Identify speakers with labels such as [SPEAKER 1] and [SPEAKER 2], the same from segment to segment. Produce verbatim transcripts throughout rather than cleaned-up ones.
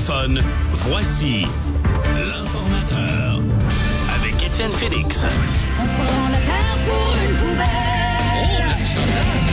[SPEAKER 1] téléphone, voici l'informateur avec Étienne Félix.
[SPEAKER 2] On prend la terre pour une poubelle.
[SPEAKER 3] Oh, Marie-Chantal!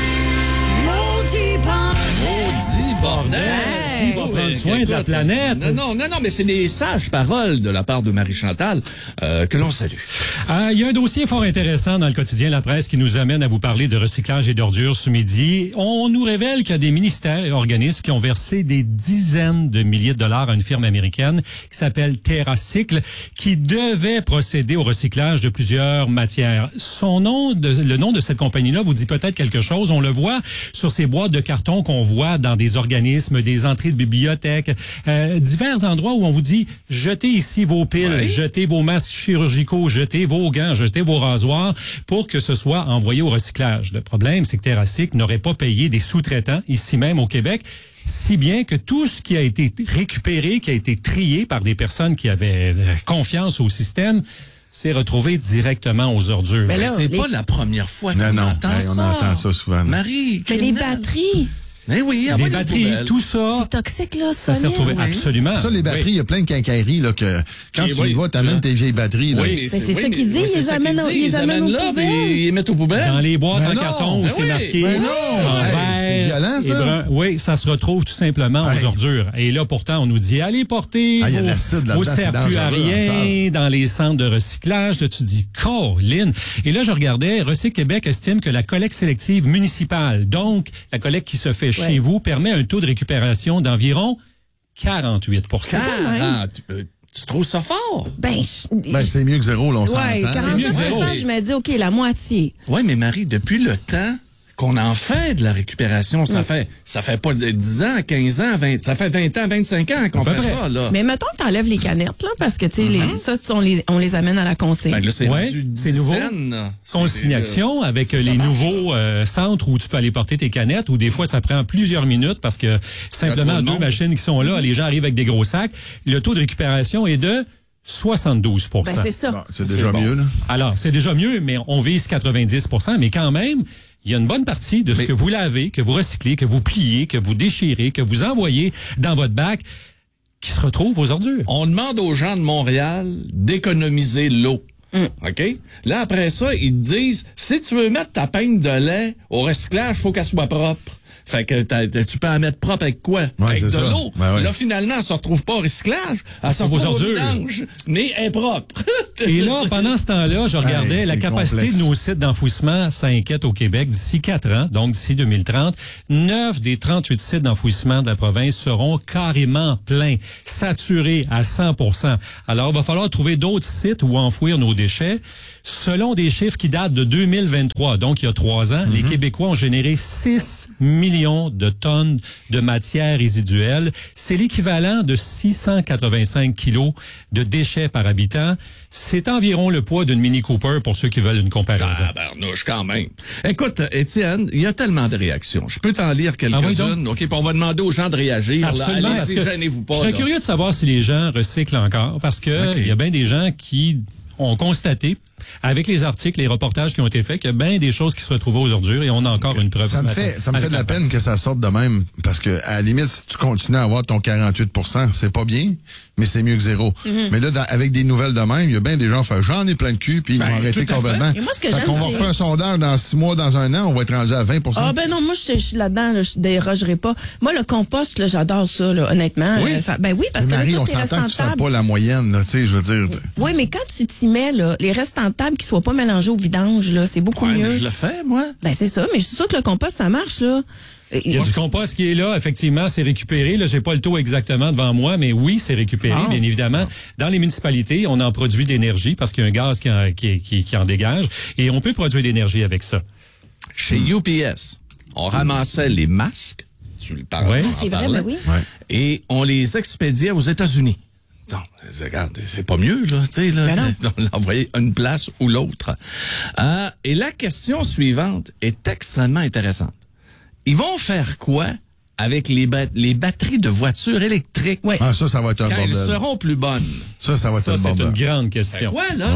[SPEAKER 2] Maudit bordel.
[SPEAKER 3] Maudit bordel!
[SPEAKER 4] Qui va prendre soin de la planète?
[SPEAKER 3] Non, non, non, non, mais c'est des sages paroles de la part de Marie-Chantal euh, que l'on salue.
[SPEAKER 4] Euh, il y a un dossier fort intéressant dans le quotidien La Presse qui nous amène à vous parler de recyclage et d'ordures ce midi. On nous révèle qu'il y a des ministères et organismes qui ont versé des dizaines de milliers de dollars à une firme américaine qui s'appelle TerraCycle, qui devait procéder au recyclage de plusieurs matières. Son nom, de, le nom de cette compagnie-là vous dit peut-être quelque chose. On le voit sur ces boîtes de carton qu'on voit dans des organismes, des entrées de bibliothèques, euh, divers endroits où on vous dit jetez ici vos piles,
[SPEAKER 3] ouais.
[SPEAKER 4] jetez vos masques chirurgicaux, jetez vos gants, jetez vos rasoirs pour que ce soit envoyé au recyclage. Le problème, c'est que TerraCycle n'aurait pas payé des sous-traitants ici même au Québec, si bien que tout ce qui a été récupéré, qui a été trié par des personnes qui avaient confiance au système, s'est retrouvé directement aux ordures.
[SPEAKER 3] Mais
[SPEAKER 5] là,
[SPEAKER 3] c'est
[SPEAKER 5] les...
[SPEAKER 3] pas la première fois qu'on
[SPEAKER 6] non, non,
[SPEAKER 3] entend
[SPEAKER 6] hey,
[SPEAKER 3] ça.
[SPEAKER 6] on entend ça souvent.
[SPEAKER 3] Marie,
[SPEAKER 5] Mais les
[SPEAKER 3] criminel.
[SPEAKER 5] batteries,
[SPEAKER 3] Mais oui,
[SPEAKER 4] Des batteries, tout ça,
[SPEAKER 5] c'est toxique, là,
[SPEAKER 4] ça s'est
[SPEAKER 5] solide.
[SPEAKER 4] retrouvé
[SPEAKER 3] oui.
[SPEAKER 4] absolument.
[SPEAKER 6] Ça, les batteries, il
[SPEAKER 4] Oui.
[SPEAKER 6] y a plein de quincailleries là, que quand
[SPEAKER 3] Et
[SPEAKER 6] tu
[SPEAKER 3] oui,
[SPEAKER 6] y vas,
[SPEAKER 3] tu
[SPEAKER 6] t'amènes
[SPEAKER 3] vois.
[SPEAKER 6] tes vieilles batteries. Là.
[SPEAKER 3] Oui,
[SPEAKER 5] Mais c'est ça qu'il dit,
[SPEAKER 3] oui,
[SPEAKER 5] ils
[SPEAKER 3] c'est
[SPEAKER 5] les
[SPEAKER 3] ça
[SPEAKER 5] amènent
[SPEAKER 3] qu'il
[SPEAKER 5] au-
[SPEAKER 3] dit,
[SPEAKER 5] ils les amènent aux
[SPEAKER 3] là,
[SPEAKER 5] poubelles.
[SPEAKER 3] puis ils les mettent aux poubelles.
[SPEAKER 4] Dans les boîtes
[SPEAKER 6] Ben
[SPEAKER 4] en
[SPEAKER 6] non,
[SPEAKER 4] carton où
[SPEAKER 3] ben
[SPEAKER 4] c'est
[SPEAKER 3] oui,
[SPEAKER 4] marqué
[SPEAKER 6] ben non,
[SPEAKER 4] en
[SPEAKER 6] hey,
[SPEAKER 4] vert
[SPEAKER 6] c'est violent, ça.
[SPEAKER 4] et brun. Oui, ça se retrouve tout simplement
[SPEAKER 6] Hey.
[SPEAKER 4] aux ordures. Et là, pourtant, on nous dit, allez porter
[SPEAKER 6] Ah, il y a de
[SPEAKER 4] vos,
[SPEAKER 6] l'acide là-dedans,
[SPEAKER 4] vos
[SPEAKER 6] c'est
[SPEAKER 4] serre plus à
[SPEAKER 6] dangereux, en
[SPEAKER 4] rien dans les centres de recyclage. Là, tu dis, Colin. Et là, je regardais, Recyc Québec estime que la collecte sélective municipale, donc la collecte qui se fait chez
[SPEAKER 5] Ouais.
[SPEAKER 4] vous, permet un taux de récupération d'environ quarante-huit pour cent.
[SPEAKER 3] quarante, euh, tu trouves ça fort?
[SPEAKER 5] Ben, je...
[SPEAKER 6] Ben, c'est mieux que zéro, là, on
[SPEAKER 5] ouais,
[SPEAKER 6] s'entend.
[SPEAKER 4] C'est mieux que
[SPEAKER 5] quarante-huit
[SPEAKER 4] zéro.
[SPEAKER 5] pour cent, je me dis, OK, la moitié.
[SPEAKER 3] Oui, mais Marie, depuis le temps qu'on en fait de la récupération, ça fait ça fait pas de dix ans, quinze ans, vingt, ça fait vingt ans, vingt-cinq ans qu'on
[SPEAKER 4] À peu
[SPEAKER 3] fait
[SPEAKER 4] près.
[SPEAKER 3] ça, là.
[SPEAKER 5] Mais mettons que t'enlèves les canettes, là, parce que, tu sais, les- ça, on les, on les amène à la consigne.
[SPEAKER 3] Ben là, c'est
[SPEAKER 4] Ouais,
[SPEAKER 3] rendu
[SPEAKER 4] c'est nouveau.
[SPEAKER 3] dizaines, là. C'est-
[SPEAKER 4] Consignation avec euh, les
[SPEAKER 3] marche.
[SPEAKER 4] nouveaux euh, centres où tu peux aller porter tes canettes, où des fois ça prend plusieurs minutes parce que simplement
[SPEAKER 3] trop de
[SPEAKER 4] deux
[SPEAKER 3] monde.
[SPEAKER 4] machines qui sont là, les gens arrivent avec des gros sacs. Le taux de récupération est de soixante-douze pour cent.
[SPEAKER 5] Ben, c'est ça.
[SPEAKER 6] Bon, c'est déjà
[SPEAKER 3] bon.
[SPEAKER 6] mieux, là.
[SPEAKER 4] Alors, c'est déjà mieux, mais on vise quatre-vingt-dix pour cent, mais quand même, il y a une bonne partie de ce
[SPEAKER 3] Mais-
[SPEAKER 4] que vous lavez, que vous recyclez, que vous pliez, que vous déchirez, que vous envoyez dans votre bac, qui se retrouve aux ordures.
[SPEAKER 3] On demande aux gens de Montréal d'économiser l'eau. OK? Là, après ça, ils te disent, si tu veux mettre ta peigne de lait au recyclage, faut qu'elle soit propre. Fait que t'as- t'as- tu peux la mettre propre avec quoi?
[SPEAKER 6] Ouais,
[SPEAKER 3] avec de
[SPEAKER 6] c'est ça.
[SPEAKER 3] l'eau.
[SPEAKER 6] Ben ouais.
[SPEAKER 3] Là, finalement, elle se retrouve pas au recyclage. Elle se
[SPEAKER 4] retrouve aux
[SPEAKER 3] retrouve au
[SPEAKER 4] ordures.
[SPEAKER 3] vidange. Mais elle est propre.
[SPEAKER 4] Et là, pendant ce temps-là, je regardais
[SPEAKER 6] Hey,
[SPEAKER 4] la
[SPEAKER 6] c'est
[SPEAKER 4] capacité
[SPEAKER 6] complexe.
[SPEAKER 4] de nos sites d'enfouissement s'inquiète au Québec d'ici quatre ans, donc d'ici deux mille trente. Neuf des trente-huit sites d'enfouissement de la province seront carrément pleins, saturés à cent pour cent. Alors, il va falloir trouver d'autres sites où enfouir nos déchets. Selon des chiffres qui datent de deux mille vingt-trois, donc il y a trois ans, les Québécois ont généré six millions de tonnes de matières résiduelles. C'est l'équivalent de six cent quatre-vingt-cinq kilos de déchets par habitant. C'est environ le poids d'une Mini Cooper pour ceux qui veulent une comparaison.
[SPEAKER 3] Ah, barnouche, quand même. Écoute, Étienne, il y a tellement de réactions. Je peux t'en lire
[SPEAKER 4] Ah oui,
[SPEAKER 3] quelques-unes. OK, puis on va demander aux gens de réagir. là.
[SPEAKER 4] Absolument. parce
[SPEAKER 3] Allez-y,
[SPEAKER 4] que
[SPEAKER 3] gênez-vous
[SPEAKER 4] Je
[SPEAKER 3] pas.
[SPEAKER 4] serais
[SPEAKER 3] là.
[SPEAKER 4] curieux de savoir si les gens recyclent encore, parce que
[SPEAKER 3] OK.
[SPEAKER 4] il y a bien des gens qui ont constaté, avec les articles, les reportages qui ont été faits, qu'il y a bien des choses qui se retrouvent aux ordures et on a encore une preuve.
[SPEAKER 6] Ça
[SPEAKER 4] ce
[SPEAKER 6] me
[SPEAKER 4] matin
[SPEAKER 6] fait, ça me
[SPEAKER 4] avec
[SPEAKER 6] fait de la peine
[SPEAKER 4] presse.
[SPEAKER 6] que ça sorte de même. Parce que, à la limite, si tu continues à avoir ton quarante-huit pour cent, c'est pas bien, mais c'est mieux que zéro. Mais là, dans- avec des nouvelles de même, il y a bien des gens qui font, j'en ai plein de cul, puis ils vont arrêter
[SPEAKER 3] tout à fait.
[SPEAKER 6] complètement.
[SPEAKER 5] Et moi, ce que
[SPEAKER 6] Fait
[SPEAKER 5] j'aime,
[SPEAKER 6] qu'on va
[SPEAKER 5] c'est-
[SPEAKER 6] refaire un sondage dans six mois, dans un an, on va être rendu à vingt pour cent.
[SPEAKER 5] Ah ben non, moi je je suis là-dedans, là, je dérogerai pas. Moi le compost, là, j'adore ça, là, honnêtement.
[SPEAKER 6] Oui.
[SPEAKER 5] Euh, ça- ben oui, parce
[SPEAKER 6] Mais
[SPEAKER 5] que
[SPEAKER 6] Marie,
[SPEAKER 5] là,
[SPEAKER 6] on
[SPEAKER 5] tous les
[SPEAKER 6] s'entend
[SPEAKER 5] restants
[SPEAKER 6] que
[SPEAKER 5] de
[SPEAKER 6] tu fais
[SPEAKER 5] table.
[SPEAKER 6] pas la moyenne, là, tu sais, je veux dire.
[SPEAKER 5] Oui, mais quand tu t'y mets, là, les restants de table qui soient pas mélangés au vidange, là, c'est beaucoup
[SPEAKER 3] Ouais, mais
[SPEAKER 5] mieux.
[SPEAKER 3] je le fais, moi.
[SPEAKER 5] Ben c'est ça, mais je suis sûre que le compost, ça marche, là. Et-
[SPEAKER 4] Il y a du compost qui est là, effectivement, c'est récupéré. Là, j'ai pas le taux exactement devant moi, mais oui, c'est récupéré,
[SPEAKER 5] Ah.
[SPEAKER 4] bien évidemment. Dans les municipalités, on en produit de l'énergie parce qu'il y a un gaz qui en, qui, qui, qui en dégage et on peut produire de l'énergie avec ça.
[SPEAKER 3] Chez U P S, on ramassait les masques, tu le parles,
[SPEAKER 4] Ouais.
[SPEAKER 3] on
[SPEAKER 4] Ah,
[SPEAKER 3] en
[SPEAKER 5] c'est vrai,
[SPEAKER 3] parlait,
[SPEAKER 5] ben oui.
[SPEAKER 6] Ouais.
[SPEAKER 3] et on les expédiait aux États-Unis. Non, regarde, c'est pas mieux, là, tu sais, là.
[SPEAKER 5] Ben
[SPEAKER 3] On l'envoyait une place ou l'autre. Euh, et la question suivante est extrêmement intéressante. Ils vont faire quoi avec les, ba- les batteries de voitures électriques
[SPEAKER 5] Ouais.
[SPEAKER 6] Ah, ça, ça va être un
[SPEAKER 3] quand elles
[SPEAKER 6] bordel.
[SPEAKER 3] seront plus bonnes?
[SPEAKER 6] Ça, ça va être
[SPEAKER 4] Ça,
[SPEAKER 6] un
[SPEAKER 4] c'est
[SPEAKER 6] bordel.
[SPEAKER 4] une grande question.
[SPEAKER 3] Ouais, là.
[SPEAKER 6] Ouais.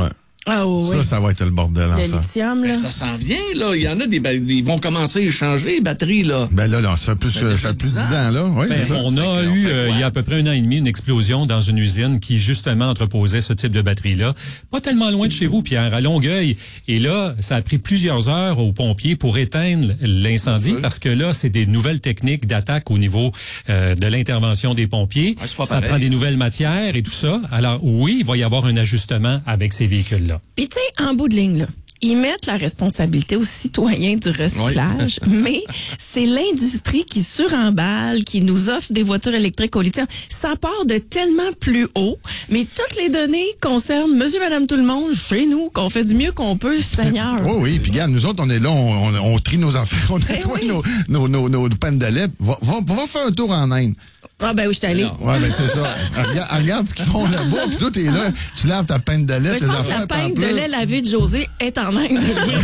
[SPEAKER 5] Ah oui,
[SPEAKER 6] Ça,
[SPEAKER 5] oui.
[SPEAKER 6] ça va être le bordel en
[SPEAKER 5] Le
[SPEAKER 6] ça.
[SPEAKER 5] lithium, là.
[SPEAKER 3] Ça s'en vient, là. Il y en a des, ba- ils vont commencer à échanger les batteries, là.
[SPEAKER 6] Ben là, là, ça fait plus,
[SPEAKER 3] Ça fait
[SPEAKER 6] ça
[SPEAKER 3] déjà
[SPEAKER 6] fait plus de
[SPEAKER 3] dix
[SPEAKER 6] dix ans, là. Oui,
[SPEAKER 4] Ben,
[SPEAKER 6] c'est ça.
[SPEAKER 4] on a
[SPEAKER 3] Fait qu'on
[SPEAKER 4] eu,
[SPEAKER 3] fait
[SPEAKER 4] euh,
[SPEAKER 3] quoi?
[SPEAKER 4] il y a à peu près un an et demi, une explosion dans une usine qui, justement, entreposait ce type de batterie-là. Pas tellement loin de chez vous, Pierre, à Longueuil. Et là, ça a pris plusieurs heures aux pompiers pour éteindre l'incendie parce que là, c'est des nouvelles techniques d'attaque au niveau euh, de l'intervention des pompiers.
[SPEAKER 3] Ouais, c'est pas
[SPEAKER 4] ça
[SPEAKER 3] pareil.
[SPEAKER 4] prend des nouvelles matières et tout ça. Alors, oui, il va y avoir un ajustement avec ces véhicules-là.
[SPEAKER 5] Puis tu sais, en bout de ligne, là, ils mettent la responsabilité aux citoyens du recyclage, mais c'est l'industrie qui suremballe, qui nous offre des voitures électriques au lithium. Ça part de tellement plus haut, mais toutes les données concernent monsieur, madame, tout le monde, chez nous, qu'on fait du mieux qu'on peut, Seigneur.
[SPEAKER 6] Oui, oui. Puis, regarde, nous autres, on est là, on, on, on trie nos affaires, on nettoie
[SPEAKER 5] oui.
[SPEAKER 6] nos, nos, nos, nos pannes de lait. Va, va, va faire un tour en Inde.
[SPEAKER 5] Ah ben oui, je suis allée.
[SPEAKER 3] Non.
[SPEAKER 6] Ouais, ben c'est ça. regarde, regarde ce qu'ils font là-bas. Puis toi, t'es là, tu laves ta peine de lait,
[SPEAKER 5] Mais je
[SPEAKER 6] tes
[SPEAKER 5] pense que
[SPEAKER 6] affaires.
[SPEAKER 5] la
[SPEAKER 6] puis en
[SPEAKER 5] pinte de
[SPEAKER 6] plus-
[SPEAKER 5] lait lavé de José est en Inde.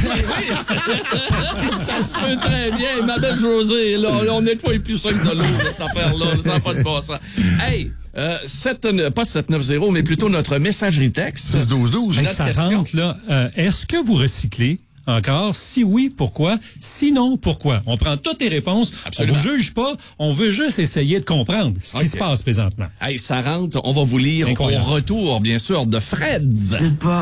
[SPEAKER 3] Ça se peut très bien. Ma belle Josée, là, on nettoie plus simple de l'eau, là, cette affaire-là. Ça n'a pas de bon sens. Hey, euh, sept, pas sept neuf zéro, mais plutôt notre messagerie texte.
[SPEAKER 6] six douze douze.
[SPEAKER 3] Notre
[SPEAKER 4] Ben, ça
[SPEAKER 3] question.
[SPEAKER 4] rentre, là. Euh, est-ce que vous recyclez encore? Si oui, pourquoi? Sinon, pourquoi? On prend toutes les réponses.
[SPEAKER 3] Absolument.
[SPEAKER 4] On vous juge pas. On veut juste essayer de comprendre ce qui
[SPEAKER 3] Ok.
[SPEAKER 4] se passe présentement.
[SPEAKER 3] Hey, ça rentre. On va vous lire
[SPEAKER 4] Incroyable.
[SPEAKER 3] au retour, bien sûr, de Fred.